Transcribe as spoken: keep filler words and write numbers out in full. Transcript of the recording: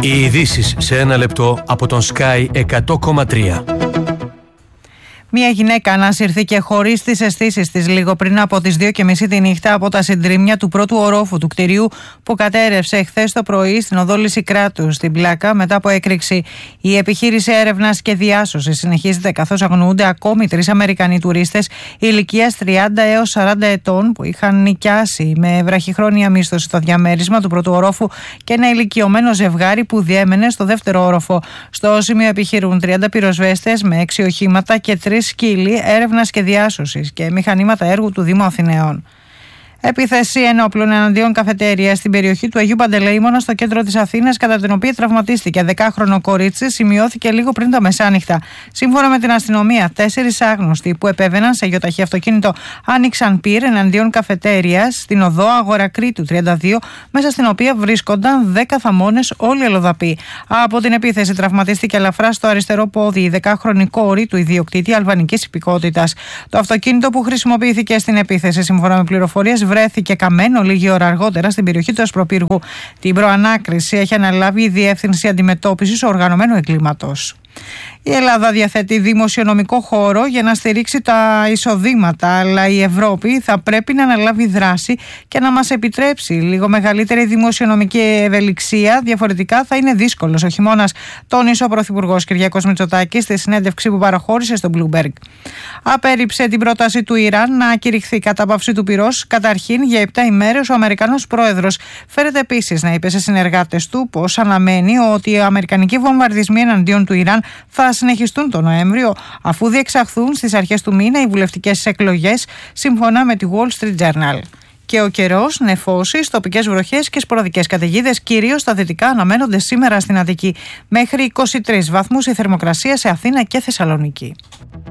Οι ειδήσεις σε ένα λεπτό από τον Sky εκατό κόμμα τρία. Μια γυναίκα ανασύρθηκε χωρίς τις αισθήσεις της λίγο πριν από τις δύο και μισή τη νύχτα από τα συντρίμμια του πρώτου ορόφου του κτηρίου που κατέρευσε χθες το πρωί στην οδό Λυσικράτου στην Πλάκα μετά από έκρηξη. Η επιχείρηση έρευνας και διάσωσης συνεχίζεται καθώς αγνοούνται ακόμη τρεις Αμερικανοί τουρίστες ηλικίας τριάντα έως σαράντα ετών που είχαν νοικιάσει με βραχυχρόνια μίσθωση το διαμέρισμα του πρώτου ορόφου και ένα ηλικιωμένο ζευγάρι που διέμενε στο δεύτερο όροφο. Στο σημείο επιχειρούν τριάντα πυροσβέστες με έξι οχήματα και τρεις σκύλοι έρευνας και διάσωσης και μηχανήματα έργου του Δήμου Αθηναίων. Επίθεση ενόπλων εναντίον καφετέρια στην περιοχή του Αγίου Παντελεήμωνα στο κέντρο της Αθήνας, κατά την οποία τραυματίστηκε δεκάχρονο κορίτσι, σημειώθηκε λίγο πριν τα μεσάνυχτα. Σύμφωνα με την αστυνομία, τέσσερις άγνωστοι που επέβαιναν σε γεωταχή αυτοκίνητο άνοιξαν πυρ εναντίον καφετέρια στην οδό Αγορακρίτου τριάντα δύο, μέσα στην οποία βρίσκονταν δέκα θαμώνες, όλοι ελοδαποί. Από την επίθεση τραυματίστηκε ελαφρά στο αριστερό πόδι η δεκάχρονη κόρη του ιδιοκτήτη αλβανικής υπηκότητας. Το αυτοκίνητο που χρησιμοποιήθηκε στην επίθεση, σύμφωνα με πληροφορίες, βρέθηκε καμένο λίγη ώρα αργότερα στην περιοχή του Ασπροπύργου. Την προανάκριση έχει αναλάβει η Διεύθυνση Αντιμετώπισης Οργανωμένου Εγκλήματος. Η Ελλάδα διαθέτει δημοσιονομικό χώρο για να στηρίξει τα εισοδήματα, αλλά η Ευρώπη θα πρέπει να αναλάβει δράση και να μας επιτρέψει λίγο μεγαλύτερη δημοσιονομική ευελιξία. Διαφορετικά θα είναι δύσκολος ο χειμώνας, τόνισε ο Πρωθυπουργός Κυριάκος Μητσοτάκης στη συνέντευξη που παραχώρησε στο Bloomberg. Απέρριψε την πρόταση του Ιράν να κηρυχθεί κατάπαυση του πυρός καταρχήν για επτά ημέρες. Ο Αμερικανός πρόεδρος φέρεται επίσης να είπε σε συνεργάτες του πως αναμένει ότι οι αμερικανικοί βομβαρδισμοί εναντίον του Ιράν θα συνεχιστούν τον Νοέμβριο, αφού διεξαχθούν στις αρχές του μήνα οι βουλευτικές εκλογές, σύμφωνα με τη Wall Street Journal. Και ο καιρός, νεφώσεις, τοπικές βροχές και σποραδικές καταιγίδες, κυρίως στα δυτικά, αναμένονται σήμερα στην Αττική. Μέχρι είκοσι τρεις βαθμούς η θερμοκρασία σε Αθήνα και Θεσσαλονίκη.